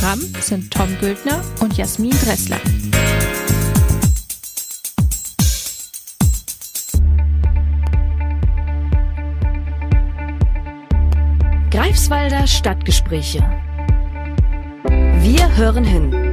Programm sind Tom Güldner und Jasmin Dressler. Greifswalder Stadtgespräche. Wir hören hin.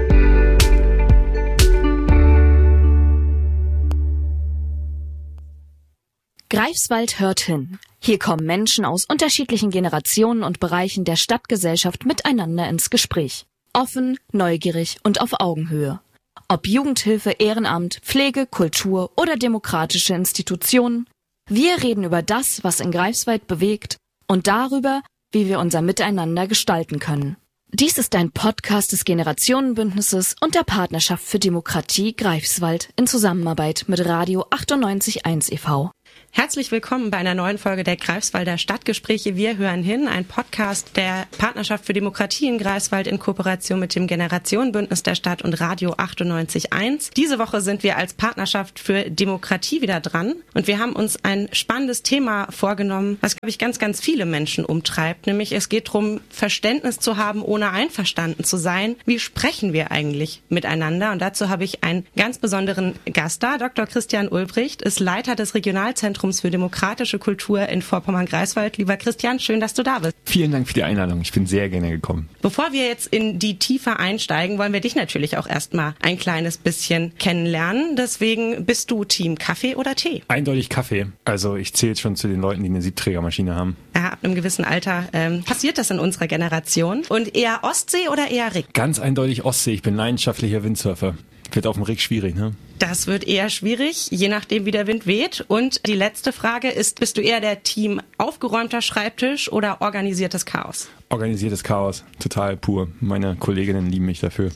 Greifswald hört hin. Hier kommen Menschen aus unterschiedlichen Generationen und Bereichen der Stadtgesellschaft miteinander ins Gespräch. Offen, neugierig und auf Augenhöhe. Ob Jugendhilfe, Ehrenamt, Pflege, Kultur oder demokratische Institutionen. Wir reden über das, was in Greifswald bewegt und darüber, wie wir unser Miteinander gestalten können. Dies ist ein Podcast des Generationenbündnisses und der Partnerschaft für Demokratie Greifswald in Zusammenarbeit mit Radio 98.1 e.V. Herzlich willkommen bei einer neuen Folge der Greifswalder Stadtgespräche. Wir hören hin, ein Podcast der Partnerschaft für Demokratie in Greifswald in Kooperation mit dem Generationenbündnis der Stadt und Radio 98.1. Diese Woche sind wir als Partnerschaft für Demokratie wieder dran und wir haben uns ein spannendes Thema vorgenommen, was, glaube ich, ganz, ganz viele Menschen umtreibt. Nämlich es geht darum, Verständnis zu haben, ohne einverstanden zu sein. Wie sprechen wir eigentlich miteinander? Und dazu habe ich einen ganz besonderen Gast da. Dr. Christian Ulbricht ist Leiter des Regionalzentrums für demokratische Kultur in Vorpommern-Greifswald. Lieber Christian, schön, dass du da bist. Vielen Dank für die Einladung. Ich bin sehr gerne gekommen. Bevor wir jetzt in die Tiefe einsteigen, wollen wir dich natürlich auch erstmal ein kleines bisschen kennenlernen. Deswegen bist du Team Kaffee oder Tee? Eindeutig Kaffee. Also ich zähle schon zu den Leuten, die eine Siebträgermaschine haben. Ja, ab einem gewissen Alter passiert das in unserer Generation. Und eher Ostsee oder eher Rigg? Ganz eindeutig Ostsee. Ich bin leidenschaftlicher Windsurfer. Wird auf dem Rigg schwierig, ne? Das wird eher schwierig, je nachdem, wie der Wind weht. Und die letzte Frage ist, bist du eher der Team aufgeräumter Schreibtisch oder organisiertes Chaos? Organisiertes Chaos, total pur. Meine Kolleginnen lieben mich dafür.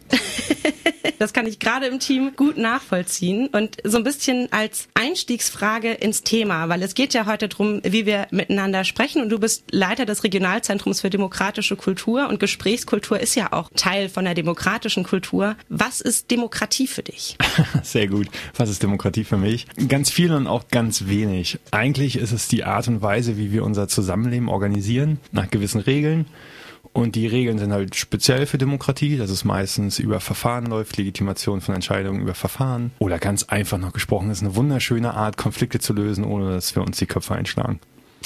Das kann ich gerade im Team gut nachvollziehen. Und so ein bisschen als Einstiegsfrage ins Thema, weil es geht ja heute darum, wie wir miteinander sprechen. Und du bist Leiter des Regionalzentrums für demokratische Kultur. Und Gesprächskultur ist ja auch Teil von der demokratischen Kultur. Was ist Demokratie für dich? Sehr gut. Was ist Demokratie für mich? Ganz viel und auch ganz wenig. Eigentlich ist es die Art und Weise, wie wir unser Zusammenleben organisieren, nach gewissen Regeln. Und die Regeln sind halt speziell für Demokratie, dass es meistens über Verfahren läuft, Legitimation von Entscheidungen über Verfahren. Oder ganz einfach noch gesprochen, ist eine wunderschöne Art, Konflikte zu lösen, ohne dass wir uns die Köpfe einschlagen.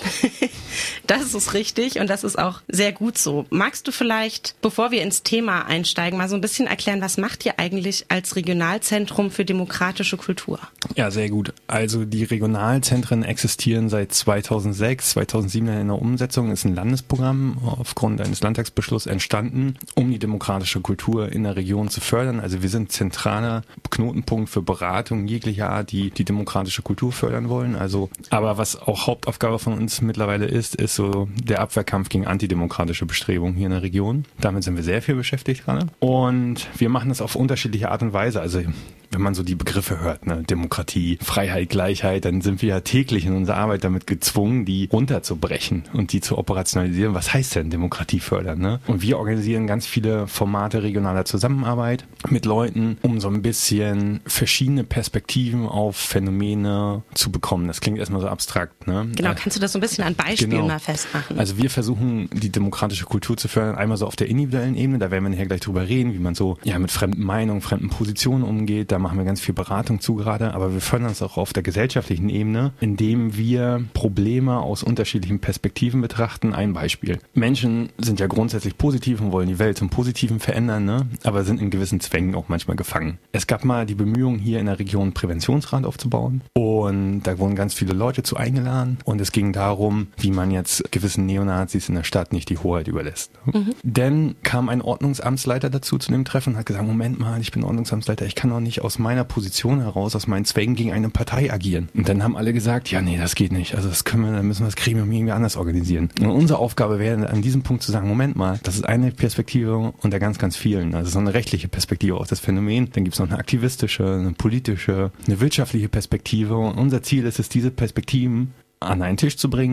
Das ist richtig und das ist auch sehr gut so. Magst du vielleicht, bevor wir ins Thema einsteigen, mal so ein bisschen erklären, was macht ihr eigentlich als Regionalzentrum für demokratische Kultur? Ja, sehr gut. Also die Regionalzentren existieren seit 2006, 2007 in der Umsetzung, ist ein Landesprogramm aufgrund eines Landtagsbeschlusses entstanden, um die demokratische Kultur in der Region zu fördern. Also wir sind zentraler Knotenpunkt für Beratung jeglicher Art, die die demokratische Kultur fördern wollen. Also, aber was auch Hauptaufgabe von uns mittlerweile ist so der Abwehrkampf gegen antidemokratische Bestrebungen hier in der Region. Damit sind wir sehr viel beschäftigt gerade. Und wir machen das auf unterschiedliche Art und Weise. Also wenn man so die Begriffe hört, ne, Demokratie, Freiheit, Gleichheit, dann sind wir ja täglich in unserer Arbeit damit gezwungen, die runterzubrechen und die zu operationalisieren. Was heißt denn Demokratie fördern? Ne? Und wir organisieren ganz viele Formate regionaler Zusammenarbeit mit Leuten, um so ein bisschen verschiedene Perspektiven auf Phänomene zu bekommen. Das klingt erstmal so abstrakt. Ne? Genau, kannst du das so ein bisschen an Beispielen mal festmachen? Also wir versuchen, die demokratische Kultur zu fördern, einmal so auf der individuellen Ebene, da werden wir nachher gleich drüber reden, wie man so mit fremden Meinungen, fremden Positionen umgeht. Da machen wir ganz viel Beratung zu gerade, aber wir fördern es auch auf der gesellschaftlichen Ebene, indem wir Probleme aus unterschiedlichen Perspektiven betrachten. Ein Beispiel. Menschen sind ja grundsätzlich positiv und wollen die Welt zum Positiven verändern, ne? Aber sind in gewissen Zwängen auch manchmal gefangen. Es gab mal die Bemühungen, hier in der Region einen Präventionsrat aufzubauen und da wurden ganz viele Leute zu eingeladen und es ging darum, wie man jetzt gewissen Neonazis in der Stadt nicht die Hoheit überlässt. Mhm. Dann kam ein Ordnungsamtsleiter dazu zu dem Treffen und hat gesagt, Moment mal, ich bin Ordnungsamtsleiter, ich kann doch nicht aus meiner Position heraus, aus meinen Zwängen gegen eine Partei agieren. Und dann haben alle gesagt, ja, nee, das geht nicht. Also dann müssen wir das Gremium irgendwie anders organisieren. Und unsere Aufgabe wäre an diesem Punkt zu sagen, Moment mal, das ist eine Perspektive unter ganz, ganz vielen. Also so eine rechtliche Perspektive auf das Phänomen. Dann gibt es noch eine aktivistische, eine politische, eine wirtschaftliche Perspektive. Und unser Ziel ist es, diese Perspektiven an einen Tisch zu bringen,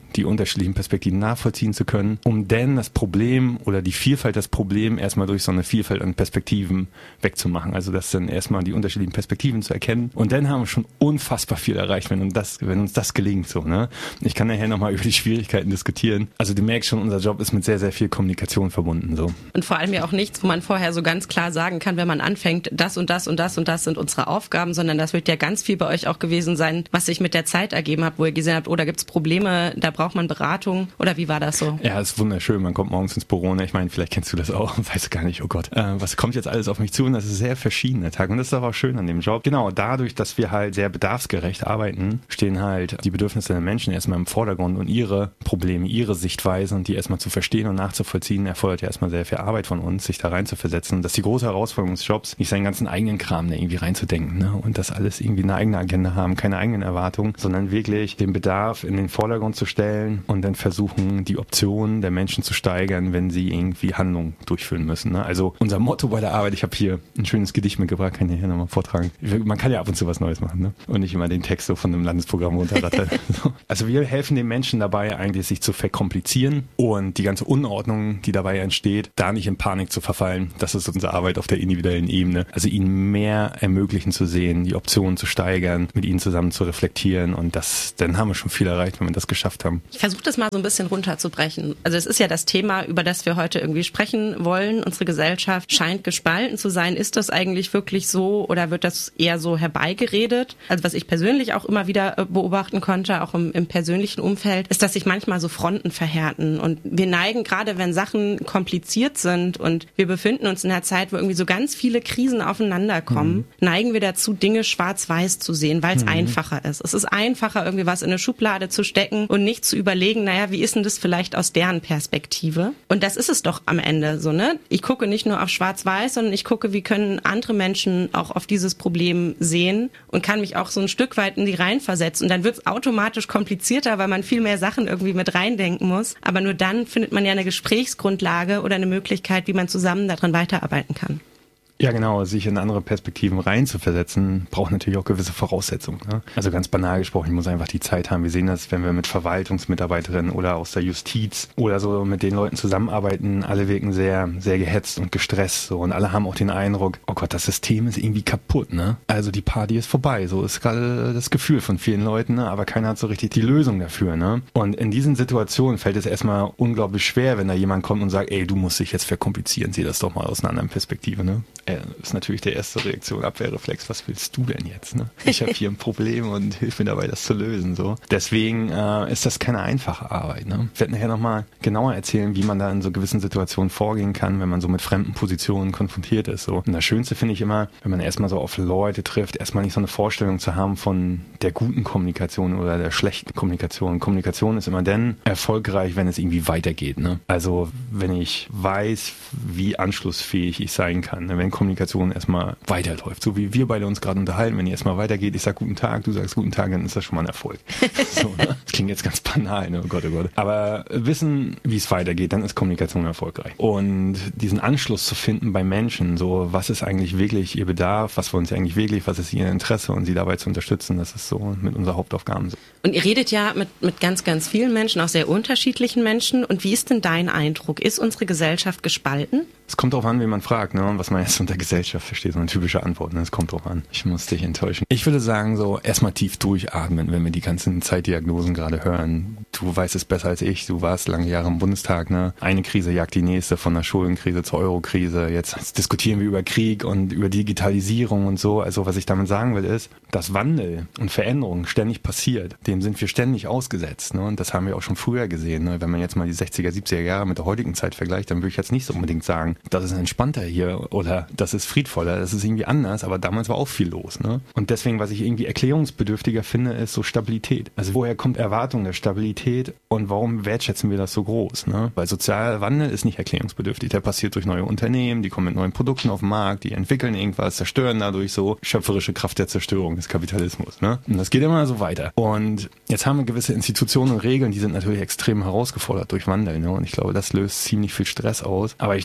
die unterschiedlichen Perspektiven nachvollziehen zu können, um dann das Problem oder die Vielfalt des Problems erstmal durch so eine Vielfalt an Perspektiven wegzumachen. Also das dann erstmal die unterschiedlichen Perspektiven zu erkennen. Und dann haben wir schon unfassbar viel erreicht, wenn uns das gelingt. So, ne? Ich kann nachher nochmal über die Schwierigkeiten diskutieren. Also du merkst schon, unser Job ist mit sehr, sehr viel Kommunikation verbunden. So. Und vor allem ja auch nichts, wo man vorher so ganz klar sagen kann, wenn man anfängt, das und das und das und das sind unsere Aufgaben, sondern das wird ja ganz viel bei euch auch gewesen sein, was sich mit der Zeit ergeben hat, wo ihr gesehen habt, oh, da gibt's Probleme, da braucht man Beratung. Oder wie war das so? Ja, ist wunderschön. Man kommt morgens ins Büro. Ne? Ich meine, vielleicht kennst du das auch. Weißt du gar nicht, oh Gott, was kommt jetzt alles auf mich zu? Und das ist sehr verschiedener Tag. Und das ist aber auch schön an dem Job. Genau, dadurch, dass wir halt sehr bedarfsgerecht arbeiten, stehen halt die Bedürfnisse der Menschen erstmal im Vordergrund und ihre Probleme, ihre Sichtweise und die erstmal zu verstehen und nachzuvollziehen, erfordert ja erstmal sehr viel Arbeit von uns, sich da rein zu versetzen. Das ist die große Herausforderung des Jobs, nicht seinen ganzen eigenen Kram da irgendwie reinzudenken, ne? Und das alles irgendwie eine eigene Agenda haben, keine eigenen Erwartungen, sondern wirklich den Bedarf in den Vordergrund zu stellen und dann versuchen, die Optionen der Menschen zu steigern, wenn sie irgendwie Handlungen durchführen müssen, ne? Also unser Motto bei der Arbeit, ich habe hier ein schönes Gedicht mitgebracht, kann ich hier nochmal vortragen. Man kann ja ab und zu was Neues machen, ne? Und nicht immer den Text so von einem Landesprogramm runterrattern. Also wir helfen den Menschen dabei, eigentlich sich zu verkomplizieren und die ganze Unordnung, die dabei entsteht, da nicht in Panik zu verfallen. Das ist unsere Arbeit auf der individuellen Ebene. Also ihnen mehr ermöglichen zu sehen, die Optionen zu steigern, mit ihnen zusammen zu reflektieren und dann haben wir schon viel erreicht, wenn wir das geschafft haben. Ich versuche das mal so ein bisschen runterzubrechen. Also es ist ja das Thema, über das wir heute irgendwie sprechen wollen. Unsere Gesellschaft scheint gespalten zu sein. Ist das eigentlich wirklich so oder wird das eher so herbeigeredet? Also was ich persönlich auch immer wieder beobachten konnte, auch im persönlichen Umfeld, ist, dass sich manchmal so Fronten verhärten. Und wir neigen, gerade wenn Sachen kompliziert sind und wir befinden uns in einer Zeit, wo irgendwie so ganz viele Krisen aufeinander kommen, neigen wir dazu, Dinge schwarz-weiß zu sehen, weil es einfacher ist. Es ist einfacher, irgendwie was in eine Schublade zu stecken und nicht zu überlegen, naja, wie ist denn das vielleicht aus deren Perspektive? Und das ist es doch am Ende so, ne? Ich gucke nicht nur auf schwarz-weiß, sondern ich gucke, wie können andere Menschen auch auf dieses Problem sehen und kann mich auch so ein Stück weit in die reinversetzen. Und dann wird es automatisch komplizierter, weil man viel mehr Sachen irgendwie mit reindenken muss. Aber nur dann findet man ja eine Gesprächsgrundlage oder eine Möglichkeit, wie man zusammen daran weiterarbeiten kann. Ja, genau. Sich in andere Perspektiven reinzuversetzen, braucht natürlich auch gewisse Voraussetzungen. Ne? Also ganz banal gesprochen, ich muss einfach die Zeit haben. Wir sehen das, wenn wir mit Verwaltungsmitarbeiterinnen oder aus der Justiz oder so mit den Leuten zusammenarbeiten. Alle wirken sehr, sehr gehetzt und gestresst. So. Und alle haben auch den Eindruck, oh Gott, das System ist irgendwie kaputt. Ne? Also die Party ist vorbei. So ist gerade das Gefühl von vielen Leuten. Ne? Aber keiner hat so richtig die Lösung dafür. Ne? Und in diesen Situationen fällt es erstmal unglaublich schwer, wenn da jemand kommt und sagt, ey, du musst dich jetzt verkomplizieren. Sieh das doch mal aus einer anderen Perspektive. Ne? Ist natürlich der erste Reaktion, Abwehrreflex, was willst du denn jetzt? Ne? Ich habe hier ein Problem und hilf mir dabei, das zu lösen. So. Deswegen ist das keine einfache Arbeit. Ne? Ich werde nachher nochmal genauer erzählen, wie man da in so gewissen Situationen vorgehen kann, wenn man so mit fremden Positionen konfrontiert ist. So. Und das Schönste finde ich immer, wenn man erstmal so auf Leute trifft, erstmal nicht so eine Vorstellung zu haben von der guten Kommunikation oder der schlechten Kommunikation. Kommunikation ist immer dann erfolgreich, wenn es irgendwie weitergeht. Ne? Also wenn ich weiß, wie anschlussfähig ich sein kann. Ne? Wenn Kommunikation erstmal weiterläuft. So wie wir beide uns gerade unterhalten. Wenn die erstmal weitergeht, ich sag guten Tag, du sagst guten Tag, dann ist das schon mal ein Erfolg. So, ne? Das klingt jetzt ganz banal, ne? Oh Gott, oh Gott. Aber wissen, wie es weitergeht, dann ist Kommunikation erfolgreich. Und diesen Anschluss zu finden bei Menschen, so was ist eigentlich wirklich ihr Bedarf, was wollen sie eigentlich wirklich, was ist ihr Interesse und sie dabei zu unterstützen, das ist so mit unserer Hauptaufgaben so. Und ihr redet ja mit ganz, ganz vielen Menschen, auch sehr unterschiedlichen Menschen. Und wie ist denn dein Eindruck? Ist unsere Gesellschaft gespalten? Es kommt drauf an, wen man fragt, ne? Und was man jetzt unter Gesellschaft versteht. So eine typische Antwort, ne? Es kommt drauf an. Ich muss dich enttäuschen. Ich würde sagen, so erstmal tief durchatmen, wenn wir die ganzen Zeitdiagnosen gerade hören. Du weißt es besser als ich. Du warst lange Jahre im Bundestag, ne? Eine Krise jagt die nächste, von der Schuldenkrise zur Eurokrise. Jetzt diskutieren wir über Krieg und über Digitalisierung und so. Also was ich damit sagen will, ist, dass Wandel und Veränderung ständig passiert. Dem sind wir ständig ausgesetzt, ne? Und das haben wir auch schon früher gesehen, ne? Wenn man jetzt mal die 60er, 70er Jahre mit der heutigen Zeit vergleicht, dann würde ich jetzt nicht so unbedingt sagen, das ist entspannter hier oder das ist friedvoller, das ist irgendwie anders, aber damals war auch viel los, ne? Und deswegen, was ich irgendwie erklärungsbedürftiger finde, ist so Stabilität. Also woher kommt Erwartung der Stabilität und warum wertschätzen wir das so groß, ne? Weil sozialer Wandel ist nicht erklärungsbedürftig, der passiert durch neue Unternehmen, die kommen mit neuen Produkten auf den Markt, die entwickeln irgendwas, zerstören dadurch so schöpferische Kraft der Zerstörung des Kapitalismus, ne? Und das geht immer so weiter. Und jetzt haben wir gewisse Institutionen und Regeln, die sind natürlich extrem herausgefordert durch Wandel, ne? Und ich glaube, das löst ziemlich viel Stress aus. Aber ich denke,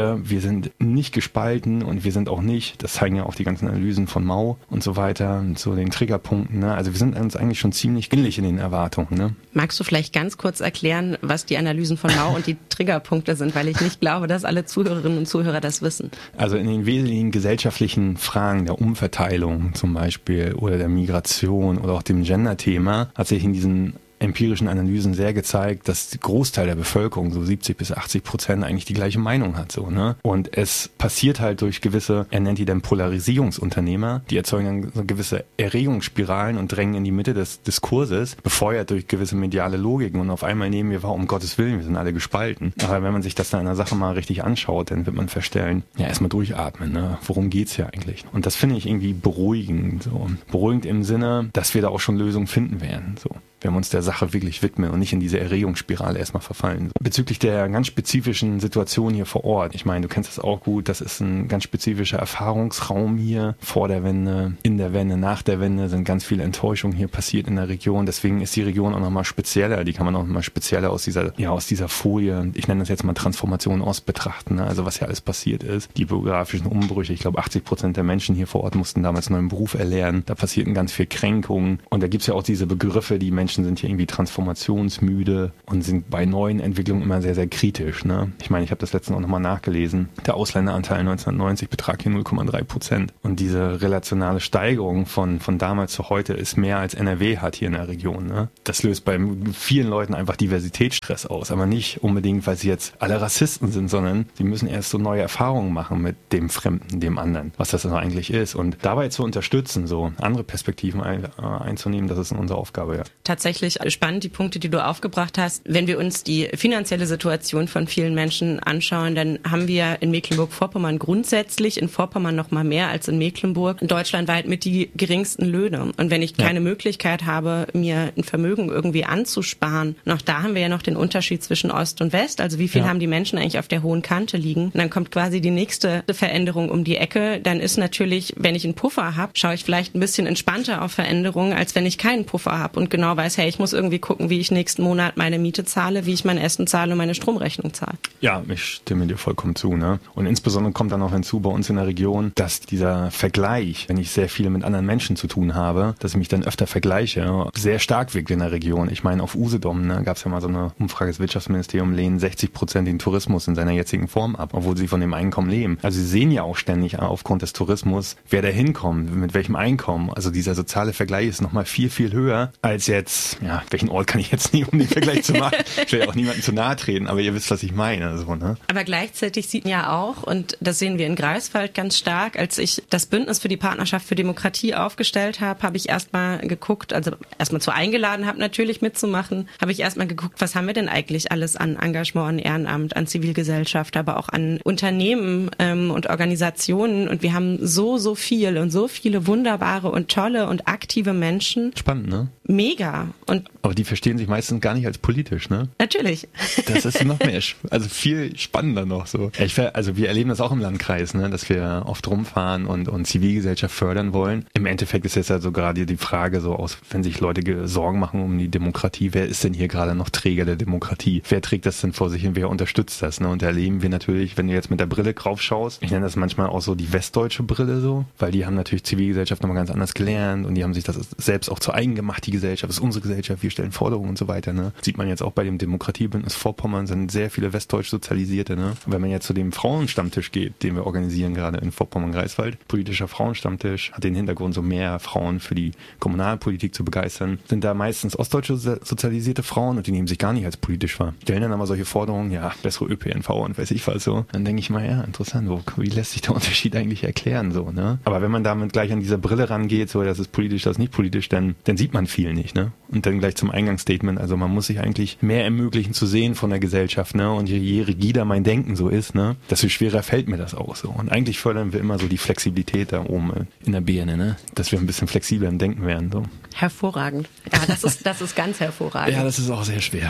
wir sind nicht gespalten und wir sind auch nicht, das zeigen ja auch die ganzen Analysen von Mao und so weiter, und so den Triggerpunkten, ne? Also wir sind uns eigentlich schon ziemlich ähnlich in den Erwartungen, ne? Magst du vielleicht ganz kurz erklären, was die Analysen von Mao und die Triggerpunkte sind, weil ich nicht glaube, dass alle Zuhörerinnen und Zuhörer das wissen. Also in den wesentlichen gesellschaftlichen Fragen der Umverteilung zum Beispiel oder der Migration oder auch dem Gender-Thema hat sich in diesen empirischen Analysen sehr gezeigt, dass der Großteil der Bevölkerung, so 70-80%, eigentlich die gleiche Meinung hat, so, ne? Und es passiert halt durch gewisse, er nennt die dann Polarisierungsunternehmer, die erzeugen dann so gewisse Erregungsspiralen und drängen in die Mitte des Diskurses, befeuert durch gewisse mediale Logiken, und auf einmal nehmen wir wahr, um Gottes Willen, wir sind alle gespalten. Aber wenn man sich das dann in der Sache mal richtig anschaut, dann wird man feststellen, ja, erstmal durchatmen, ne? Worum geht's hier eigentlich? Und das finde ich irgendwie beruhigend, so. Beruhigend im Sinne, dass wir da auch schon Lösungen finden werden, so. Wenn wir uns der Sache wirklich widmen und nicht in diese Erregungsspirale erstmal verfallen. Bezüglich der ganz spezifischen Situation hier vor Ort, ich meine, du kennst das auch gut, das ist ein ganz spezifischer Erfahrungsraum hier, vor der Wende, in der Wende, nach der Wende sind ganz viele Enttäuschungen hier passiert in der Region, deswegen ist die Region auch nochmal spezieller, die kann man auch nochmal spezieller aus dieser Folie, ich nenne das jetzt mal Transformation Ost betrachten, ne? Also was hier alles passiert ist, die biografischen Umbrüche, ich glaube 80% der Menschen hier vor Ort mussten damals einen neuen Beruf erlernen, da passierten ganz viel Kränkungen, und da gibt's ja auch diese Begriffe, die Menschen sind hier irgendwie transformationsmüde und sind bei neuen Entwicklungen immer sehr, sehr kritisch, ne? Ich meine, ich habe das letztens auch nochmal nachgelesen. Der Ausländeranteil 1990 betrag hier 0,3%. Und diese relationale Steigerung von damals zu heute ist mehr als NRW hat hier in der Region, ne? Das löst bei vielen Leuten einfach Diversitätsstress aus, aber nicht unbedingt, weil sie jetzt alle Rassisten sind, sondern sie müssen erst so neue Erfahrungen machen mit dem Fremden, dem anderen, was das also eigentlich ist. Und dabei zu unterstützen, so andere Perspektiven einzunehmen, das ist unsere Aufgabe, ja. Tatsächlich spannend, die Punkte, die du aufgebracht hast. Wenn wir uns die finanzielle Situation von vielen Menschen anschauen, dann haben wir in Mecklenburg-Vorpommern grundsätzlich, in Vorpommern noch mal mehr als in Mecklenburg, deutschlandweit mit die geringsten Löhne. Und wenn ich keine Möglichkeit habe, mir ein Vermögen irgendwie anzusparen, noch da haben wir ja noch den Unterschied zwischen Ost und West. Also wie viel haben die Menschen eigentlich auf der hohen Kante liegen? Und dann kommt quasi die nächste Veränderung um die Ecke. Dann ist natürlich, wenn ich einen Puffer habe, schaue ich vielleicht ein bisschen entspannter auf Veränderungen, als wenn ich keinen Puffer habe und genau weiß, hey, ich muss irgendwie gucken, wie ich nächsten Monat meine Miete zahle, wie ich mein Essen zahle und meine Stromrechnung zahle. Ja, ich stimme dir vollkommen zu, ne? Und insbesondere kommt dann auch hinzu bei uns in der Region, dass dieser Vergleich, wenn ich sehr viel mit anderen Menschen zu tun habe, dass ich mich dann öfter vergleiche, sehr stark wirkt in der Region. Ich meine, auf Usedom, ne, gab es ja mal so eine Umfrage des Wirtschaftsministeriums, lehnen 60% den Tourismus in seiner jetzigen Form ab, obwohl sie von dem Einkommen leben. Also sie sehen ja auch ständig aufgrund des Tourismus, wer da hinkommt, mit welchem Einkommen. Also dieser soziale Vergleich ist nochmal viel, viel höher als jetzt, ja, welchen Ort kann ich jetzt nicht, um den Vergleich zu machen. Ich will ja auch niemandem zu nahe treten, aber ihr wisst, was ich meine. So, ne? Aber gleichzeitig sieht man ja auch, und das sehen wir in Greifswald ganz stark, als ich das Bündnis für die Partnerschaft für Demokratie aufgestellt habe ich erstmal geguckt, also erstmal zu eingeladen habe, natürlich mitzumachen, habe ich erstmal geguckt, was haben wir denn eigentlich alles an Engagement, an Ehrenamt, an Zivilgesellschaft, aber auch an Unternehmen und Organisationen, und wir haben so viel und so viele wunderbare und tolle und aktive Menschen. Spannend, ne? Mega. Aber die verstehen sich meistens gar nicht als politisch, ne? Natürlich. Das ist noch mehr, also viel spannender noch so. Also wir erleben das auch im Landkreis, ne, dass wir oft rumfahren und Zivilgesellschaft fördern wollen. Im Endeffekt ist jetzt also gerade die Frage so aus, wenn sich Leute Sorgen machen um die Demokratie, wer ist denn hier gerade noch Träger der Demokratie? Wer trägt das denn vor sich hin? Wer unterstützt das? Ne? Und da erleben wir natürlich, wenn du jetzt mit der Brille drauf schaust, ich nenne das manchmal auch so die westdeutsche Brille so, weil die haben natürlich Zivilgesellschaft nochmal ganz anders gelernt und die haben sich das selbst auch zu eigen gemacht, die Gesellschaft, das ist unsere Gesellschaft, wir stellen Forderungen und so weiter. Ne? Sieht man jetzt auch bei dem Demokratiebündnis Vorpommern, sind sehr viele westdeutsch Sozialisierte. Ne? Und wenn man jetzt zu dem Frauenstammtisch geht, den wir organisieren gerade in Vorpommern-Greifswald, politischer Frauenstammtisch, hat den Hintergrund, so mehr Frauen für die Kommunalpolitik zu begeistern, sind da meistens ostdeutsche sozialisierte Frauen und die nehmen sich gar nicht als politisch wahr. Stellen dann aber solche Forderungen, ja, bessere ÖPNV und weiß ich was so. Dann denke ich mal, ja, interessant, wie lässt sich der Unterschied eigentlich erklären so, ne? Aber wenn man damit gleich an dieser Brille rangeht, so, das ist politisch, das ist nicht politisch, dann sieht man viel nicht, ne? Und dann gleich zum Eingangsstatement, also man muss sich eigentlich mehr ermöglichen zu sehen von der Gesellschaft, ne? Und je rigider mein Denken so ist, ne, desto schwerer fällt mir das auch so. Und eigentlich fördern wir immer so die Flexibilität da oben in der Birne, ne? Dass wir ein bisschen flexibler im Denken werden, so. Hervorragend. Ja, das ist ganz hervorragend. Ja, das ist auch sehr schwer.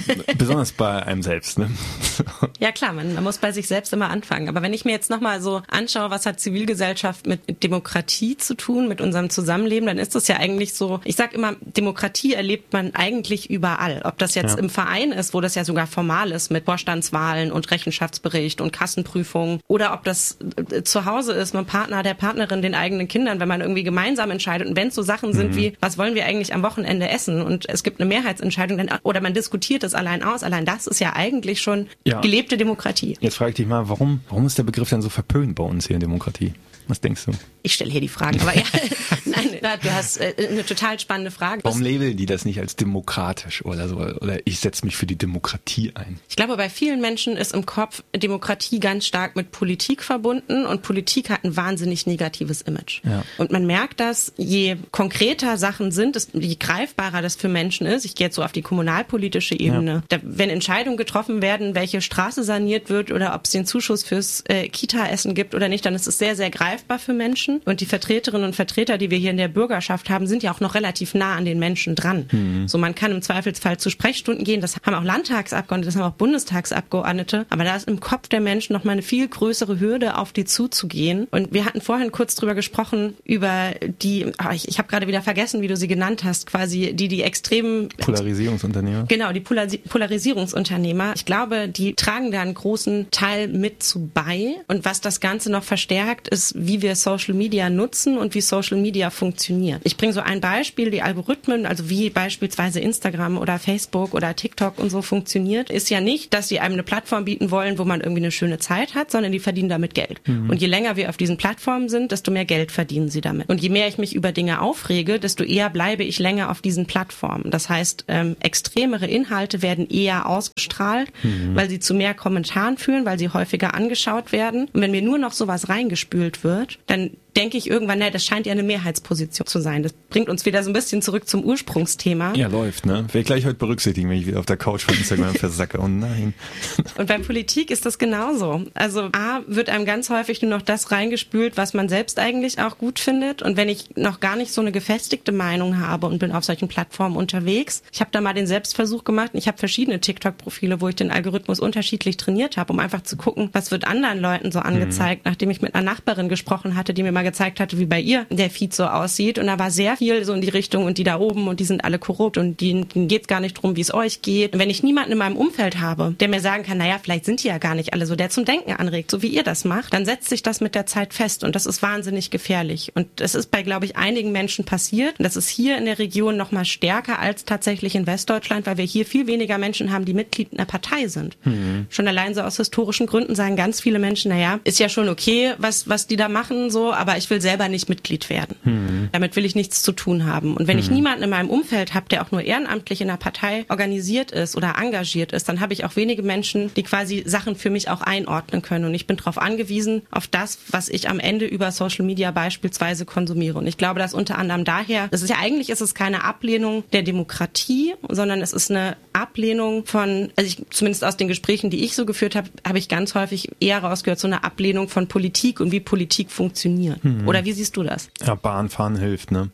besonders bei einem selbst, ne? Ja klar, man muss bei sich selbst immer anfangen. Aber wenn ich mir jetzt nochmal so anschaue, was hat Zivilgesellschaft mit Demokratie zu tun, mit unserem Zusammenleben, dann ist das ja eigentlich so, ich sag immer, Demokratie erlebt man eigentlich überall. Ob das jetzt im Verein ist, wo das ja sogar formal ist mit Vorstandswahlen und Rechenschaftsbericht und Kassenprüfung, oder ob das zu Hause ist mit dem Partner, der Partnerin, den eigenen Kindern, wenn man irgendwie gemeinsam entscheidet. Und wenn es so Sachen sind wie, was wollen wir eigentlich am Wochenende essen? Und es gibt eine Mehrheitsentscheidung, oder man diskutiert es allein aus. Allein das ist ja eigentlich schon gelebte Demokratie. Jetzt frage ich dich mal, warum ist der Begriff denn so verpönt bei uns hier in Demokratie? Was denkst du? Ich stelle hier die Fragen, aber ja, nein, du hast eine total spannende Frage. Warum labeln die das nicht als demokratisch oder so? Oder ich setze mich für die Demokratie ein? Ich glaube, bei vielen Menschen ist im Kopf Demokratie ganz stark mit Politik verbunden und Politik hat ein wahnsinnig negatives Image. Ja. Und man merkt das, je konkreter Sachen sind, je greifbarer das für Menschen ist. Ich gehe jetzt so auf die kommunalpolitische Ebene. Ja. Wenn Entscheidungen getroffen werden, welche Straße saniert wird oder ob es den Zuschuss fürs Kita-Essen gibt oder nicht, dann ist es sehr, sehr greifbar für Menschen. Und die Vertreterinnen und Vertreter, die wir hier in der Bürgerschaft haben, sind ja auch noch relativ nah an den Menschen dran. So, man kann im Zweifelsfall zu Sprechstunden gehen. Das haben auch Landtagsabgeordnete, das haben auch Bundestagsabgeordnete. Aber da ist im Kopf der Menschen noch mal eine viel größere Hürde, auf die zuzugehen. Und wir hatten vorhin kurz drüber gesprochen, über die, ich habe gerade wieder vergessen, wie du sie genannt hast, quasi die extremen Polarisierungsunternehmer. Genau, die Polarisierungsunternehmer. Ich glaube, die tragen da einen großen Teil mit zu bei. Und was das Ganze noch verstärkt, ist, wie wir Social Media nutzen und wie Social Media funktioniert. Ich bringe so ein Beispiel, die Algorithmen, also wie beispielsweise Instagram oder Facebook oder TikTok und so funktioniert, ist ja nicht, dass sie einem eine Plattform bieten wollen, wo man irgendwie eine schöne Zeit hat, sondern die verdienen damit Geld. Und je länger wir auf diesen Plattformen sind, desto mehr Geld verdienen sie damit. Und je mehr ich mich über Dinge aufrege, desto eher bleibe ich länger auf diesen Plattformen. Das heißt, extremere Inhalte werden eher ausgestrahlt, weil sie zu mehr Kommentaren führen, weil sie häufiger angeschaut werden. Und wenn mir nur noch sowas reingespült wird, dann denke ich irgendwann, das scheint ja eine Mehrheitsposition zu sein. Das bringt uns wieder so ein bisschen zurück zum Ursprungsthema. Ja, läuft, ne? Werde ich gleich heute berücksichtigen, wenn ich wieder auf der Couch von Instagram versacke. Oh nein. Und bei Politik ist das genauso. Also A, wird einem ganz häufig nur noch das reingespült, was man selbst eigentlich auch gut findet. Und wenn ich noch gar nicht so eine gefestigte Meinung habe und bin auf solchen Plattformen unterwegs, ich habe da mal den Selbstversuch gemacht. Ich habe verschiedene TikTok-Profile, wo ich den Algorithmus unterschiedlich trainiert habe, um einfach zu gucken, was wird anderen Leuten so angezeigt, nachdem ich mit einer Nachbarin gesprochen hatte, die mir mal gezeigt hatte, wie bei ihr der Feed so aussieht. Und da war sehr viel so in die Richtung und die da oben und die sind alle korrupt und denen geht's gar nicht drum, wie es euch geht. Und wenn ich niemanden in meinem Umfeld habe, der mir sagen kann, vielleicht sind die ja gar nicht alle so, der zum Denken anregt, so wie ihr das macht, dann setzt sich das mit der Zeit fest und das ist wahnsinnig gefährlich. Und das ist bei, glaube ich, einigen Menschen passiert. Und das ist hier in der Region noch mal stärker als tatsächlich in Westdeutschland, weil wir hier viel weniger Menschen haben, die Mitglied einer Partei sind. Schon allein so aus historischen Gründen sagen ganz viele Menschen, ist ja schon okay, was die da machen, so, aber ich will selber nicht Mitglied werden. Damit will ich nichts zu tun haben. Und wenn ich niemanden in meinem Umfeld habe, der auch nur ehrenamtlich in einer Partei organisiert ist oder engagiert ist, dann habe ich auch wenige Menschen, die quasi Sachen für mich auch einordnen können. Und ich bin darauf angewiesen, auf das, was ich am Ende über Social Media beispielsweise konsumiere. Und ich glaube, dass unter anderem daher, eigentlich ist es keine Ablehnung der Demokratie, sondern es ist eine Ablehnung von, zumindest aus den Gesprächen, die ich so geführt habe, habe ich ganz häufig eher rausgehört, so eine Ablehnung von Politik und wie Politik funktioniert. Oder wie siehst du das? Ja, Bahnfahren hilft, ne?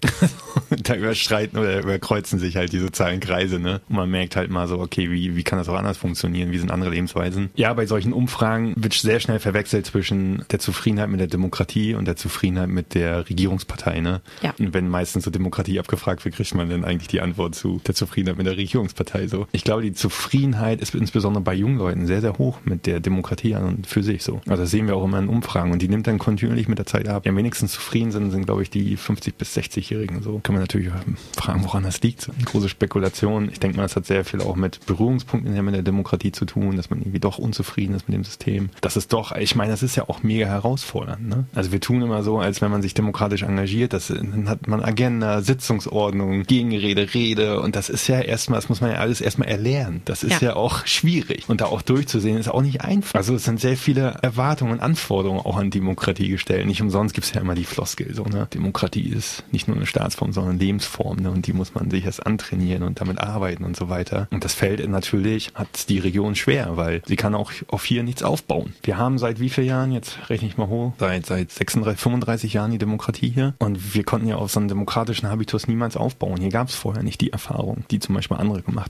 Da überschreiten oder überkreuzen sich halt die sozialen Kreise, ne? Und man merkt halt mal so, okay, wie kann das auch anders funktionieren? Wie sind andere Lebensweisen? Ja, bei solchen Umfragen wird sehr schnell verwechselt zwischen der Zufriedenheit mit der Demokratie und der Zufriedenheit mit der Regierungspartei, ne? Ja. Und wenn meistens so Demokratie abgefragt wird, kriegt man dann eigentlich die Antwort zu der Zufriedenheit mit der Regierungspartei, so. Ich glaube, die Zufriedenheit ist insbesondere bei jungen Leuten sehr, sehr hoch mit der Demokratie an und für sich so. Also das sehen wir auch immer in Umfragen und die nimmt dann kontinuierlich mit der Zeit ab. Die am wenigsten zufrieden sind, glaube ich, die 50- bis 60-Jährigen. So kann man natürlich fragen, woran das liegt. So eine große Spekulation. Ich denke mal, es hat sehr viel auch mit Berührungspunkten mit der Demokratie zu tun, dass man irgendwie doch unzufrieden ist mit dem System. Das ist doch, ich meine, das ist ja auch mega herausfordernd, ne? Also wir tun immer so, als wenn man sich demokratisch engagiert, dann hat man Agenda, Sitzungsordnung, Gegenrede, Rede und das ist ja erstmal, das muss man ja alles erstmal erlernen. Das ist ja auch schwierig und da auch durchzusehen ist auch nicht einfach. Also es sind sehr viele Erwartungen und Anforderungen auch an Demokratie gestellt. Nicht umsonst gibt es ja immer die Floskel, so, ne? Demokratie ist nicht nur eine Staatsform, sondern eine Lebensform, ne? Und die muss man sich erst antrainieren und damit arbeiten und so weiter. Und das fällt natürlich, hat die Region schwer, weil sie kann auch auf hier nichts aufbauen. Wir haben seit wie vielen Jahren, jetzt rechne ich mal hoch, seit 36, 35 Jahren die Demokratie hier und wir konnten ja auf so einen demokratischen Habitus niemals aufbauen. Hier gab es vorher nicht die Erfahrung, die zum Beispiel andere gemacht haben, ne?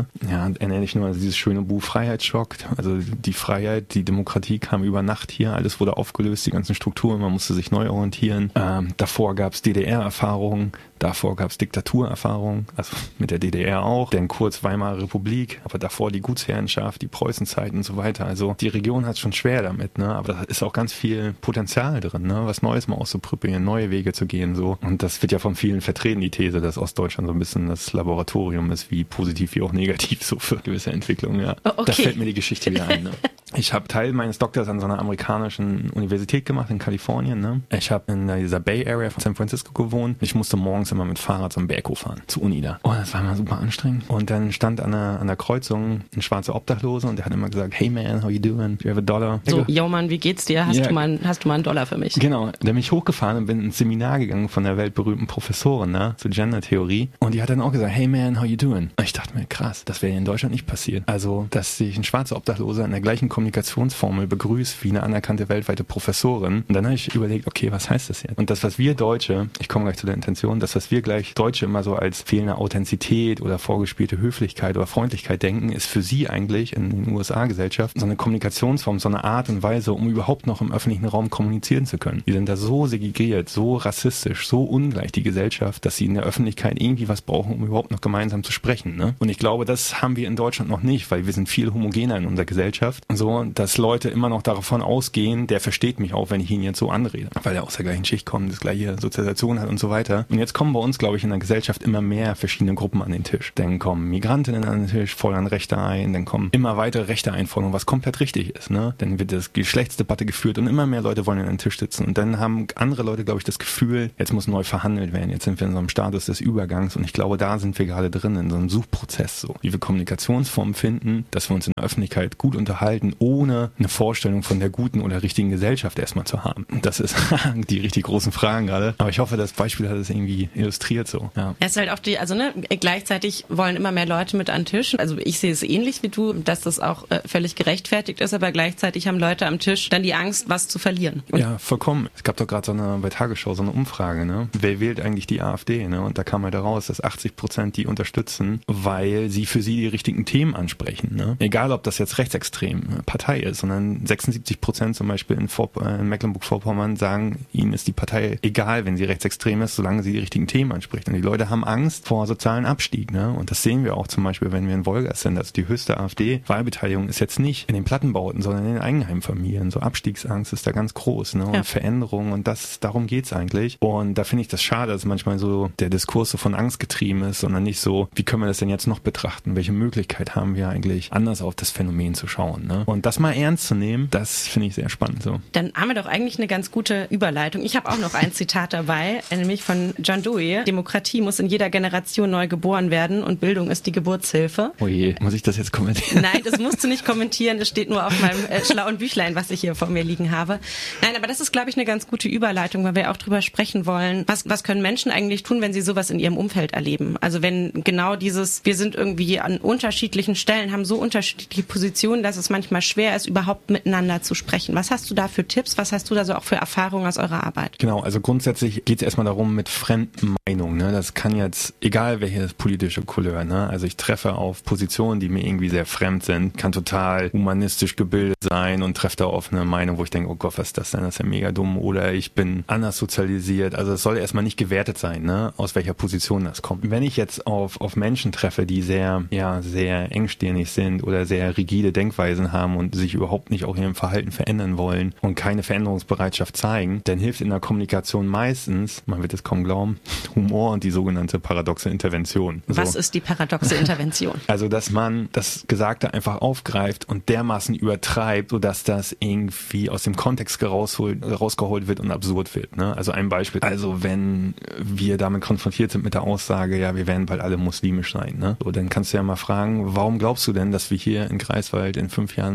Ja, erinnere ich nur an dieses schöne Buch Freiheitsschock. Also die Freiheit, die Demokratie kam über Nacht hier, alles wurde aufgelöst, die ganzen Strukturen, man musste sich neu orientieren. Davor gab es DDR-Erfahrungen, davor gab es Diktaturerfahrungen, also mit der DDR auch, dann kurz Weimarer Republik, aber davor die Gutsherrenschaft, die Preußenzeit und so weiter. Also die Region hat es schon schwer damit, ne? Aber da ist auch ganz viel Potenzial drin, ne? Was Neues mal auszuprobieren, neue Wege zu gehen, so. Und das wird ja von vielen vertreten, die These, dass Ostdeutschland so ein bisschen das Laboratorium ist, wie positiv wie auch negativ, so für gewisse Entwicklungen, ja. Okay. Da fällt mir die Geschichte wieder ein, ne? Ich habe Teil meines Doktors an so einer amerikanischen Universität gemacht in Kalifornien, ne? Ich habe in dieser Bay Area von San Francisco gewohnt. Ich musste morgens immer mit Fahrrad zum Berg hochfahren, zur Uni da. Oh, das war immer super anstrengend. Und dann stand an der Kreuzung ein schwarzer Obdachlose und der hat immer gesagt, hey man, how you doing? Do you have a dollar? So, yo Mann, wie geht's dir? Hast du mal einen Dollar für mich? Genau. Dann bin ich hochgefahren und bin ins Seminar gegangen von der weltberühmten Professorin, ne? Zur Gender-Theorie. Und die hat dann auch gesagt, hey man, how you doing? Und ich dachte mir, krass, das wäre in Deutschland nicht passiert. Also, dass sich ein schwarzer Obdachloser in der gleichen Kommunikationsformel begrüßt wie eine anerkannte weltweite Professorin. Und dann habe ich überlegt, okay, was heißt das jetzt? Und das, was wir Deutsche, ich komme gleich zu der Intention, das, was wir gleich Deutsche immer so als fehlende Authentizität oder vorgespielte Höflichkeit oder Freundlichkeit denken, ist für sie eigentlich in den USA-Gesellschaften so eine Kommunikationsform, so eine Art und Weise, um überhaupt noch im öffentlichen Raum kommunizieren zu können. Die sind da so segregiert, so rassistisch, so ungleich, die Gesellschaft, dass sie in der Öffentlichkeit irgendwie was brauchen, um überhaupt noch gemeinsam zu sprechen. Ne? Und ich glaube, das haben wir in Deutschland noch nicht, weil wir sind viel homogener in unserer Gesellschaft. So, dass Leute immer noch davon ausgehen, der versteht mich auch, wenn ich ihn jetzt so anrede, weil er aus der gleichen Schicht kommt, das gleiche Sozialisation hat und so weiter. Und jetzt kommen bei uns, glaube ich, in der Gesellschaft immer mehr verschiedene Gruppen an den Tisch. Dann kommen Migrantinnen an den Tisch, fordern Rechte ein, dann kommen immer weitere Rechte Einforderungen, was komplett richtig ist. Ne? Dann wird das Geschlechtsdebatte geführt und immer mehr Leute wollen an den Tisch sitzen. Und dann haben andere Leute, glaube ich, das Gefühl, jetzt muss neu verhandelt werden, jetzt sind wir in so einem Status des Übergangs und ich glaube, da sind wir gerade drin, in so einem Suchprozess, so wie wir Kommunikationsformen finden, dass wir uns in der Öffentlichkeit gut unterhalten, ohne eine Vorstellung von der guten oder richtigen Gesellschaft erstmal zu haben. Das ist die richtig großen Fragen gerade. Aber ich hoffe, das Beispiel hat es irgendwie illustriert so. Ja. Es ist halt auch gleichzeitig wollen immer mehr Leute mit an den Tisch. Also ich sehe es ähnlich wie du, dass das auch völlig gerechtfertigt ist, aber gleichzeitig haben Leute am Tisch dann die Angst, was zu verlieren. Und ja, vollkommen. Es gab doch gerade bei Tagesschau so eine Umfrage, ne? Wer wählt eigentlich die AfD, ne? Und da kam halt heraus, dass 80% die unterstützen, weil sie für sie die richtigen Themen ansprechen, ne? Egal, ob das jetzt rechtsextrem Partei ist, sondern 76% zum Beispiel in Mecklenburg-Vorpommern sagen, ihnen ist die Partei egal, wenn sie rechtsextrem ist, solange sie die richtigen Themen anspricht. Und die Leute haben Angst vor sozialen Abstieg, ne? Und das sehen wir auch zum Beispiel, wenn wir in Wolgast sind. Also die höchste AfD-Wahlbeteiligung ist jetzt nicht in den Plattenbauten, sondern in den Eigenheimfamilien. So Abstiegsangst ist da ganz groß, ne? Und ja. Veränderung und darum geht's eigentlich. Und da finde ich das schade, dass manchmal so der Diskurs so von Angst getrieben ist, sondern nicht so, wie können wir das denn jetzt noch betrachten? Welche Möglichkeit haben wir eigentlich, anders auf das Phänomen zu schauen, ne? Und das mal ernst zu nehmen, das finde ich sehr spannend, so. Dann haben wir doch eigentlich eine ganz gute Überleitung. Ich habe auch noch ein Zitat dabei, nämlich von John Dewey. Demokratie muss in jeder Generation neu geboren werden und Bildung ist die Geburtshilfe. Oh je, muss ich das jetzt kommentieren? Nein, das musst du nicht kommentieren. Das steht nur auf meinem schlauen Büchlein, was ich hier vor mir liegen habe. Nein, aber das ist, glaube ich, eine ganz gute Überleitung, weil wir auch drüber sprechen wollen. Was können Menschen eigentlich tun, wenn sie sowas in ihrem Umfeld erleben? Also wenn genau wir sind irgendwie an unterschiedlichen Stellen, haben so unterschiedliche Positionen, dass es manchmal schwer ist, überhaupt miteinander zu sprechen. Was hast du da für Tipps? Was hast du da so auch für Erfahrungen aus eurer Arbeit? Genau, also grundsätzlich geht es erstmal darum, mit fremden Meinungen, ne? Das kann jetzt, egal welche politische Couleur, ne? Also ich treffe auf Positionen, die mir irgendwie sehr fremd sind, kann total humanistisch gebildet sein und treffe da auf eine Meinung, wo ich denke, oh Gott, was ist das denn? Das ist ja mega dumm. Oder ich bin anders sozialisiert. Also es soll erstmal nicht gewertet sein, ne? Aus welcher Position das kommt. Wenn ich jetzt auf Menschen treffe, die sehr engstirnig sind oder sehr rigide Denkweisen haben und sich überhaupt nicht auch in ihrem Verhalten verändern wollen und keine Veränderungsbereitschaft zeigen, dann hilft in der Kommunikation meistens, man wird es kaum glauben, Humor und die sogenannte paradoxe Intervention. Was ist die paradoxe Intervention? Also, dass man das Gesagte einfach aufgreift und dermaßen übertreibt, sodass das irgendwie aus dem Kontext rausgeholt wird und absurd wird. Ne? Also ein Beispiel. Also wenn wir damit konfrontiert sind mit der Aussage, ja, wir werden bald alle muslimisch sein, ne? So, dann kannst du ja mal fragen, warum glaubst du denn, dass wir hier in Greifswald in 5 Jahren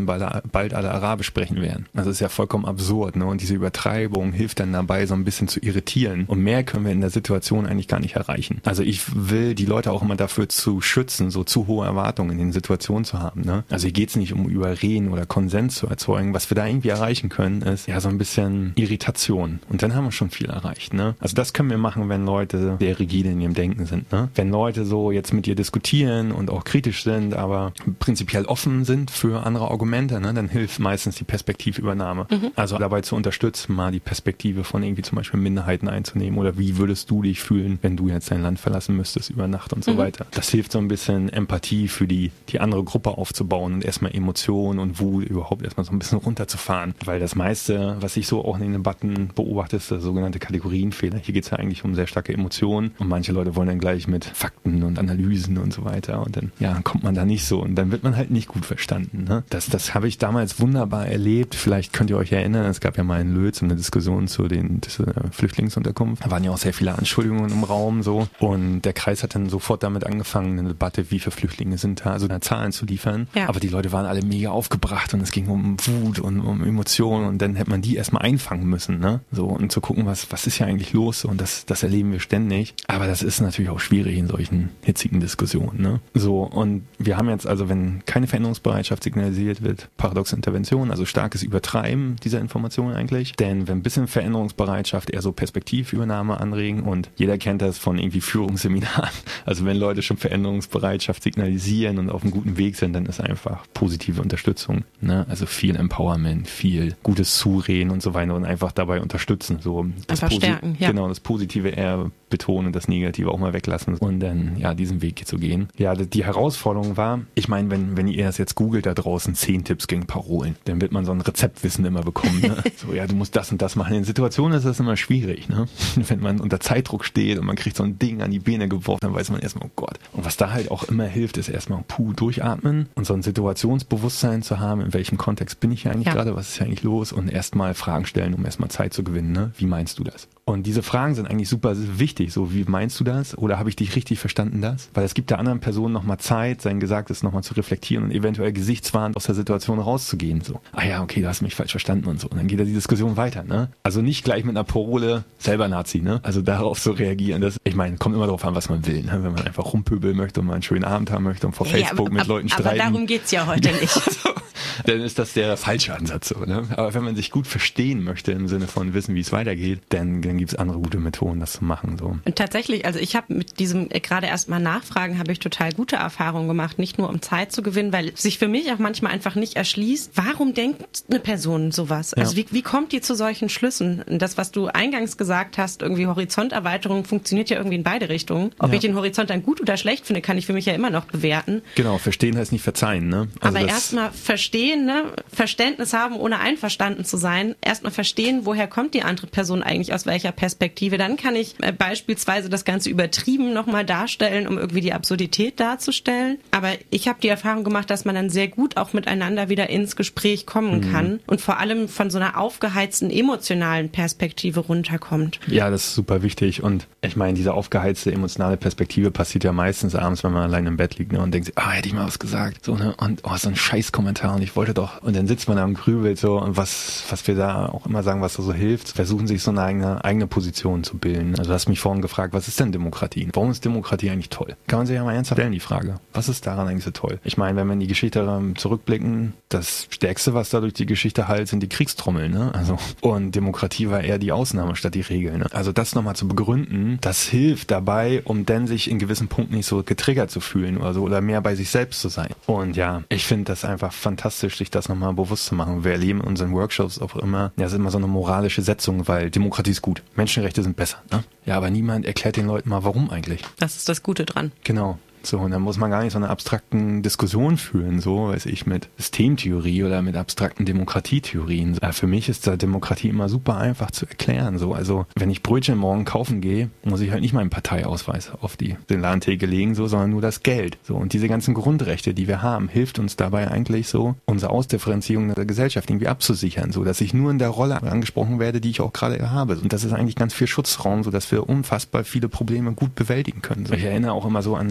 dann bald alle Arabisch sprechen werden. Also das ist ja vollkommen absurd, ne? Und diese Übertreibung hilft dann dabei, so ein bisschen zu irritieren. Und mehr können wir in der Situation eigentlich gar nicht erreichen. Also ich will die Leute auch immer dafür zu schützen, so zu hohe Erwartungen in den Situationen zu haben, ne? Also hier geht's nicht um Überreden oder Konsens zu erzeugen. Was wir da irgendwie erreichen können, ist ja so ein bisschen Irritation. Und dann haben wir schon viel erreicht, ne? Also das können wir machen, wenn Leute sehr rigide in ihrem Denken sind, ne? Wenn Leute so jetzt mit dir diskutieren und auch kritisch sind, aber prinzipiell offen sind für andere Argumente, ne? Dann hilft meistens die Perspektivübernahme. Also dabei zu unterstützen, mal die Perspektive von irgendwie zum Beispiel Minderheiten einzunehmen oder wie würdest du dich fühlen, wenn du jetzt dein Land verlassen müsstest über Nacht und so weiter. Das hilft so ein bisschen Empathie für die andere Gruppe aufzubauen und erstmal Emotionen und Wut überhaupt erstmal so ein bisschen runterzufahren. Weil das meiste, was ich so auch in den Debatten beobachte, ist der sogenannte Kategorienfehler. Hier geht es ja eigentlich um sehr starke Emotionen und manche Leute wollen dann gleich mit Fakten und Analysen und so weiter und dann kommt man da nicht so und dann wird man halt nicht gut verstanden. Ne? Das habe ich damals wunderbar erlebt. Vielleicht könnt ihr euch erinnern, es gab ja mal in Lötz eine Diskussion zu dieser Flüchtlingsunterkunft. Da waren ja auch sehr viele Anschuldigungen im Raum so und der Kreis hat dann sofort damit angefangen, eine Debatte, wie viele Flüchtlinge sind da, also Zahlen zu liefern. Ja. Aber die Leute waren alle mega aufgebracht und es ging um Wut und um Emotionen und dann hätte man die erstmal einfangen müssen, ne? So und zu gucken, was ist ja eigentlich los und das erleben wir ständig. Aber das ist natürlich auch schwierig in solchen hitzigen Diskussionen, ne? So und wir haben jetzt also, wenn keine Veränderungsbereitschaft signalisiert wird, paradoxe Intervention, also starkes Übertreiben dieser Informationen eigentlich. Denn wenn ein bisschen Veränderungsbereitschaft eher so Perspektivübernahme anregen und jeder kennt das von irgendwie Führungsseminaren. Also wenn Leute schon Veränderungsbereitschaft signalisieren und auf einem guten Weg sind, dann ist einfach positive Unterstützung, ne? Also viel Empowerment, viel gutes Zureden und so weiter und einfach dabei unterstützen. So einfach stärken, ja. Genau, das Positive eher betonen und das Negative auch mal weglassen und dann diesen Weg zu gehen. Ja, die Herausforderung war, ich meine, wenn ihr das jetzt googelt da draußen, 10 Tipps gegen Parolen, dann wird man so ein Rezeptwissen immer bekommen. Ne? So, ja, du musst das und das machen. In Situationen ist das immer schwierig, ne? Wenn man unter Zeitdruck steht und man kriegt so ein Ding an die Beine geworfen, dann weiß man erstmal, oh Gott. Und was da halt auch immer hilft, ist erstmal durchatmen und so ein Situationsbewusstsein zu haben, in welchem Kontext bin ich hier eigentlich gerade, was ist hier eigentlich los und erstmal Fragen stellen, um erstmal Zeit zu gewinnen, ne? Wie meinst du das? Und diese Fragen sind eigentlich super wichtig, so wie meinst du das oder habe ich dich richtig verstanden das? Weil es gibt der anderen Person nochmal Zeit, sein Gesagtes nochmal zu reflektieren und eventuell gesichtswahrend aus der Situation rauszugehen, so. Ah ja, okay, du hast mich falsch verstanden und so. Und dann geht ja die Diskussion weiter, ne? Also nicht gleich mit einer Parole selber Nazi, ne? Also darauf so reagieren, ich meine, kommt immer darauf an, was man will, ne? Wenn man einfach rumpöbeln möchte und mal einen schönen Abend haben möchte und vor Facebook mit Leuten streiten. Aber darum geht's ja heute nicht. Dann ist das der falsche Ansatz, so, ne? Aber wenn man sich gut verstehen möchte im Sinne von wissen, wie es weitergeht, dann gibt's andere gute Methoden, das zu machen, so. Und tatsächlich, also ich habe mit diesem gerade erstmal Nachfragen habe ich total gute Erfahrungen gemacht, nicht nur um Zeit zu gewinnen, weil sich für mich auch manchmal einfach nicht erschließt, warum denkt eine Person sowas? Also wie kommt die zu solchen Schlüssen? Und das, was du eingangs gesagt hast, irgendwie Horizonterweiterung funktioniert ja irgendwie in beide Richtungen. Ob ich den Horizont dann gut oder schlecht finde, kann ich für mich ja immer noch bewerten. Genau, verstehen heißt nicht verzeihen, ne? Also aber erstmal verstehen, ne? Verständnis haben, ohne einverstanden zu sein. Erstmal verstehen, woher kommt die andere Person eigentlich, aus welcher Perspektive. Dann kann ich beispielsweise das Ganze übertrieben nochmal darstellen, um irgendwie die Absurdität darzustellen. Aber ich habe die Erfahrung gemacht, dass man dann sehr gut auch miteinander wieder ins Gespräch kommen kann und vor allem von so einer aufgeheizten emotionalen Perspektive runterkommt. Ja, das ist super wichtig und ich meine, diese aufgeheizte emotionale Perspektive passiert ja meistens abends, wenn man allein im Bett liegt, ne, und denkt sich, hätte ich mal was gesagt, so, ne, und so ein Scheißkommentar und ich wollte doch, und dann sitzt man da am Grübel so und was wir da auch immer sagen, was da so hilft, versuchen sich so eine eigene Position zu bilden. Also du hast mich vorhin gefragt, was ist denn Demokratie? Warum ist Demokratie eigentlich toll? Kann man sich ja mal ernsthaft stellen, die Frage. Was ist daran eigentlich so toll? Ich meine, wenn wir in die Geschichte zurückblicken, das Stärkste, was da durch die Geschichte halt, sind die Kriegstrommeln, ne? Also, und Demokratie war eher die Ausnahme statt die Regel, ne? Also das nochmal zu begründen, das hilft dabei, um dann sich in gewissen Punkten nicht so getriggert zu fühlen oder so, oder mehr bei sich selbst zu sein. Und ja, ich finde das einfach fantastisch, sich das nochmal bewusst zu machen. Wir erleben in unseren Workshops auch immer, ja, es ist immer so eine moralische Setzung, weil Demokratie ist gut. Menschenrechte sind besser, ne? Ja, aber niemand erklärt den Leuten mal, warum eigentlich. Das ist das Gute dran. Genau. So, und dann muss man gar nicht so eine abstrakten Diskussion führen, so, weiß ich, mit Systemtheorie oder mit abstrakten Demokratietheorien. Für mich ist da Demokratie immer super einfach zu erklären, so. Also, wenn ich Brötchen morgen kaufen gehe, muss ich halt nicht meinen Parteiausweis auf den Ladentheke legen, so, sondern nur das Geld. So, und diese ganzen Grundrechte, die wir haben, hilft uns dabei eigentlich so, unsere Ausdifferenzierung der Gesellschaft irgendwie abzusichern, so, dass ich nur in der Rolle angesprochen werde, die ich auch gerade habe. Und das ist eigentlich ganz viel Schutzraum, so dass wir unfassbar viele Probleme gut bewältigen können. So. Ich erinnere auch immer so an DDR.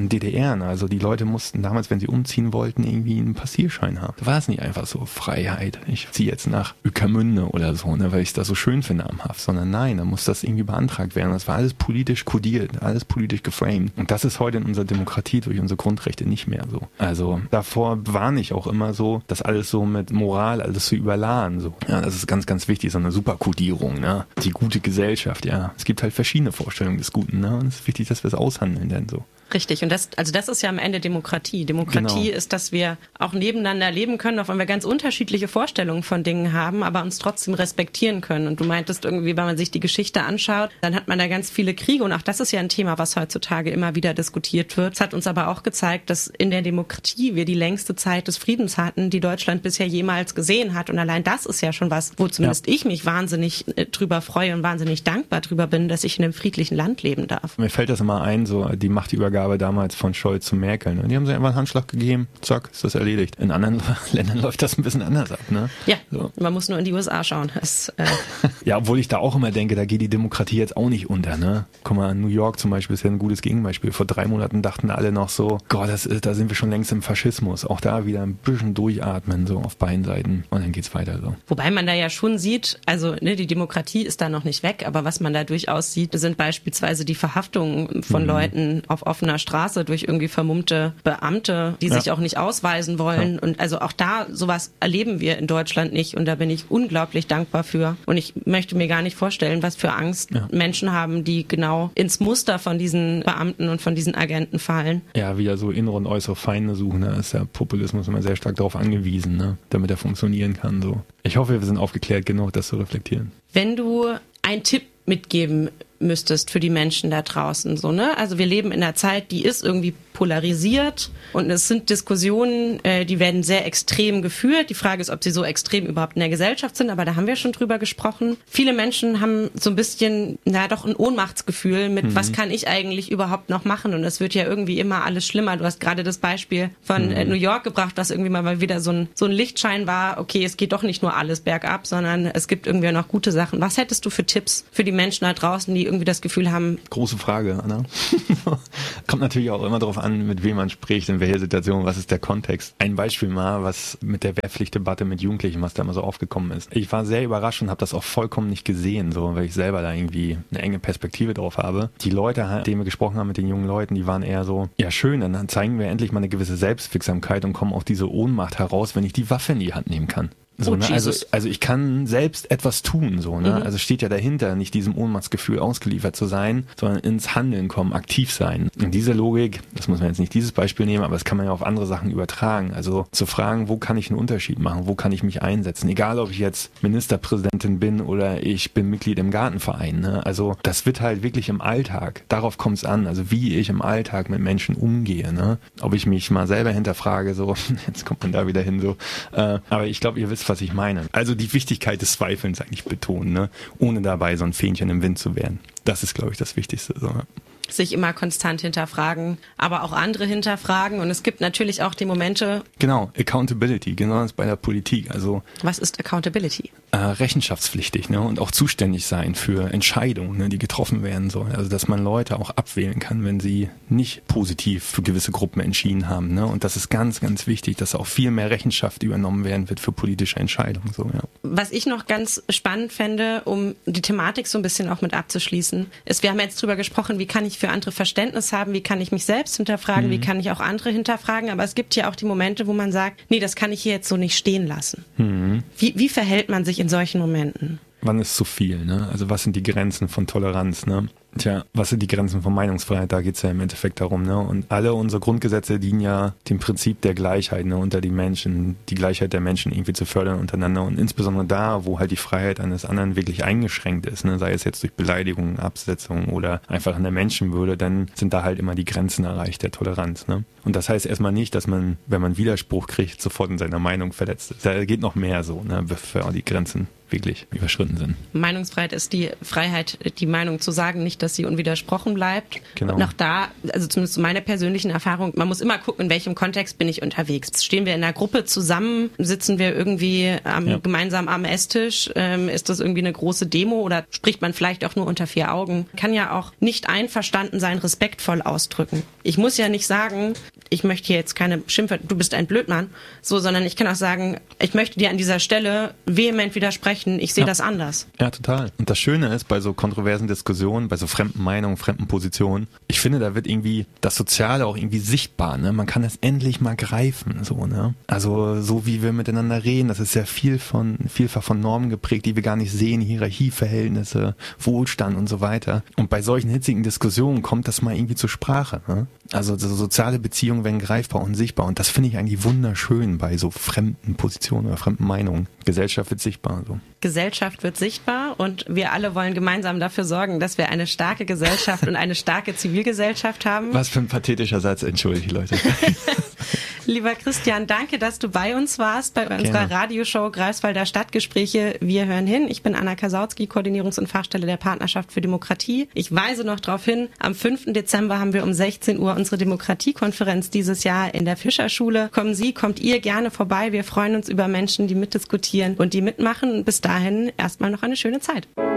modern. Also die Leute mussten damals, wenn sie umziehen wollten, irgendwie einen Passierschein haben. Da war es nicht einfach so Freiheit. Ich ziehe jetzt nach Ueckermünde oder so, ne, weil ich das so schön finde am Haff, sondern nein, da muss das irgendwie beantragt werden. Das war alles politisch kodiert, alles politisch geframed. Und das ist heute in unserer Demokratie durch unsere Grundrechte nicht mehr so. Also davor warne ich auch immer so, das alles so mit Moral, alles zu überladen. So. Ja, das ist ganz, ganz wichtig, so eine Superkodierung, ne? Die gute Gesellschaft, ja. Es gibt halt verschiedene Vorstellungen des Guten, ne? Und es ist wichtig, dass wir es aushandeln denn so. Richtig, und das ist ja am Ende Demokratie. Demokratie ist, dass wir auch nebeneinander leben können, auch wenn wir ganz unterschiedliche Vorstellungen von Dingen haben, aber uns trotzdem respektieren können. Und du meintest irgendwie, wenn man sich die Geschichte anschaut, dann hat man da ganz viele Kriege und auch das ist ja ein Thema, was heutzutage immer wieder diskutiert wird. Es hat uns aber auch gezeigt, dass in der Demokratie wir die längste Zeit des Friedens hatten, die Deutschland bisher jemals gesehen hat. Und allein das ist ja schon was, wo zumindest ich mich wahnsinnig drüber freue und wahnsinnig dankbar drüber bin, dass ich in einem friedlichen Land leben darf. Mir fällt das immer ein, so die Machtübergabe damals von Scholz zu Merkel. Ne? Die haben sich einfach einen Handschlag gegeben, zack, ist das erledigt. In anderen Ländern läuft das ein bisschen anders ab. Ne? Ja, so. Man muss nur in die USA schauen. Ja, obwohl ich da auch immer denke, da geht die Demokratie jetzt auch nicht unter. Ne? Guck mal, New York zum Beispiel ist ja ein gutes Gegenbeispiel. Vor 3 Monaten dachten alle noch so, Gott, da sind wir schon längst im Faschismus. Auch da wieder ein bisschen durchatmen, so auf beiden Seiten. Und dann geht's weiter so. Wobei man da ja schon sieht, also die Demokratie ist da noch nicht weg, aber was man da durchaus sieht, sind beispielsweise die Verhaftungen von Leuten auf offener Straße durch irgendwie vermummte Beamte, die sich auch nicht ausweisen wollen. Und also auch da, sowas erleben wir in Deutschland nicht. Und da bin ich unglaublich dankbar für. Und ich möchte mir gar nicht vorstellen, was für Angst Menschen haben, die genau ins Muster von diesen Beamten und von diesen Agenten fallen. Ja, wieder so innere und äußere Feinde suchen. Da ist der Populismus immer sehr stark darauf angewiesen, ne? Damit er funktionieren kann. So. Ich hoffe, wir sind aufgeklärt genug, das zu reflektieren. Wenn du einen Tipp mitgeben müsstest für die Menschen da draußen, so, ne? Also wir leben in einer Zeit, die ist irgendwie polarisiert und es sind Diskussionen, die werden sehr extrem geführt. Die Frage ist, ob sie so extrem überhaupt in der Gesellschaft sind, aber da haben wir schon drüber gesprochen. Viele Menschen haben so ein bisschen, doch ein Ohnmachtsgefühl mit, was kann ich eigentlich überhaupt noch machen? Und es wird ja irgendwie immer alles schlimmer. Du hast gerade das Beispiel von New York gebracht, was irgendwie mal wieder so ein Lichtschein war. Okay, es geht doch nicht nur alles bergab, sondern es gibt irgendwie noch gute Sachen. Was hättest du für Tipps für die Menschen da draußen, die irgendwie das Gefühl haben? Große Frage, Anna. Kommt natürlich auch immer darauf an, mit wem man spricht, in welcher Situation, was ist der Kontext. Ein Beispiel mal, was mit der Wehrpflichtdebatte mit Jugendlichen, was da mal so aufgekommen ist. Ich war sehr überrascht und habe das auch vollkommen nicht gesehen, so, weil ich selber da irgendwie eine enge Perspektive drauf habe. Die Leute, mit denen wir gesprochen haben, mit den jungen Leuten, die waren eher so, ja schön, dann zeigen wir endlich mal eine gewisse Selbstwirksamkeit und kommen auch diese Ohnmacht heraus, wenn ich die Waffe in die Hand nehmen kann. So, ne? Also ich kann selbst etwas tun, so, ne? Also steht ja dahinter, nicht diesem Ohnmachtsgefühl ausgeliefert zu sein, sondern ins Handeln kommen, aktiv sein. Und diese Logik, das muss man jetzt nicht dieses Beispiel nehmen, aber das kann man ja auf andere Sachen übertragen. Also zu fragen, wo kann ich einen Unterschied machen, wo kann ich mich einsetzen? Egal, ob ich jetzt Ministerpräsidentin bin oder ich bin Mitglied im Gartenverein, ne? Also das wird halt wirklich im Alltag, darauf kommt es an, also wie ich im Alltag mit Menschen umgehe, ne? Ob ich mich mal selber hinterfrage, so, jetzt kommt man da wieder hin, so. Aber ich glaube, ihr wisst, was ich meine. Also die Wichtigkeit des Zweifelns eigentlich betonen, ne? Ohne dabei so ein Fähnchen im Wind zu werden. Das ist, glaube ich, das Wichtigste. So. Sich immer konstant hinterfragen, aber auch andere hinterfragen. Und es gibt natürlich auch die Momente... Genau, Accountability, genau das bei der Politik. Also was ist Accountability? Rechenschaftspflichtig, ne? Und auch zuständig sein für Entscheidungen, ne, die getroffen werden sollen. Also dass man Leute auch abwählen kann, wenn sie nicht positiv für gewisse Gruppen entschieden haben. Ne? Und das ist ganz, ganz wichtig, dass auch viel mehr Rechenschaft übernommen werden wird für politische Entscheidungen. So, ja. Was ich noch ganz spannend fände, um die Thematik so ein bisschen auch mit abzuschließen, ist, wir haben jetzt drüber gesprochen, wie kann ich für andere Verständnis haben, wie kann ich mich selbst hinterfragen, wie kann ich auch andere hinterfragen, aber es gibt ja auch die Momente, wo man sagt, nee, das kann ich hier jetzt so nicht stehen lassen. Wie verhält man sich in solchen Momenten? Wann ist zu viel, ne? Also was sind die Grenzen von Toleranz, ne? Tja, was sind die Grenzen von Meinungsfreiheit? Da geht's ja im Endeffekt darum, ne? Und alle unsere Grundgesetze dienen ja dem Prinzip der Gleichheit, ne? Unter die Menschen, die Gleichheit der Menschen irgendwie zu fördern untereinander und insbesondere da, wo halt die Freiheit eines anderen wirklich eingeschränkt ist, ne? Sei es jetzt durch Beleidigung, Absetzung oder einfach in der Menschenwürde, dann sind da halt immer die Grenzen erreicht der Toleranz, ne? Und das heißt erstmal nicht, dass man, wenn man Widerspruch kriegt, sofort in seiner Meinung verletzt ist. Da geht noch mehr so, ne? Bevor die Grenzen wirklich überschritten sind. Meinungsfreiheit ist die Freiheit, die Meinung zu sagen, nicht, dass sie unwidersprochen bleibt. Genau. Und auch da, also zumindest meine persönlichen Erfahrung, man muss immer gucken, in welchem Kontext bin ich unterwegs. Stehen wir in einer Gruppe zusammen, sitzen wir irgendwie gemeinsam am Esstisch, ist das irgendwie eine große Demo oder spricht man vielleicht auch nur unter 4 Augen? Kann ja auch nicht einverstanden sein, respektvoll ausdrücken. Ich muss ja nicht sagen, ich möchte hier jetzt keine Schimpfwörter, du bist ein Blödmann, so, sondern ich kann auch sagen, ich möchte dir an dieser Stelle vehement widersprechen, ich sehe das anders. Ja, total. Und das Schöne ist bei so kontroversen Diskussionen, bei so fremden Meinungen, fremden Positionen, ich finde, da wird irgendwie das Soziale auch irgendwie sichtbar, ne? Man kann es endlich mal greifen, so, ne? Also, so wie wir miteinander reden, das ist sehr vielfach von Normen geprägt, die wir gar nicht sehen, Hierarchieverhältnisse, Wohlstand und so weiter. Und bei solchen hitzigen Diskussionen kommt das mal irgendwie zur Sprache, ne? Also, so soziale Beziehungen werden greifbar und sichtbar. Und das finde ich eigentlich wunderschön bei so fremden Positionen oder fremden Meinungen. Gesellschaft wird sichtbar, so. Gesellschaft wird sichtbar und wir alle wollen gemeinsam dafür sorgen, dass wir eine starke Gesellschaft und eine starke Zivilgesellschaft haben. Was für ein pathetischer Satz, entschuldige Leute. Lieber Christian, danke, dass du bei uns warst, bei unserer Radioshow Greifswalder Stadtgespräche. Wir hören hin. Ich bin Anna Kasautsky, Koordinierungs- und Fachstelle der Partnerschaft für Demokratie. Ich weise noch darauf hin, am 5. Dezember haben wir um 16 Uhr unsere Demokratiekonferenz dieses Jahr in der Fischerschule. Kommt ihr gerne vorbei. Wir freuen uns über Menschen, die mitdiskutieren und die mitmachen. Bis dahin erstmal noch eine schöne Zeit.